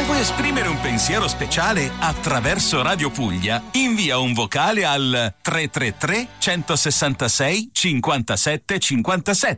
vuoi esprimere un pensiero speciale attraverso Radio Puglia, invia un vocale al 333 166 57 57.